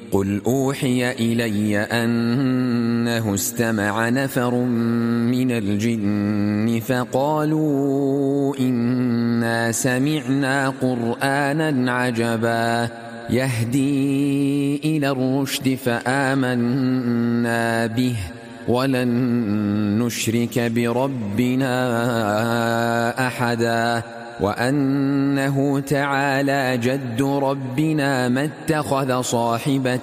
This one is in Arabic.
قل أوحي إلي أنه استمع نفر من الجن فقالوا إنا سمعنا قرآنا عجبا يهدي إلى الرشد فآمنا به ولن نشرك بربنا أحدا وأنه تعالى جد ربنا ما اتخذ صاحبة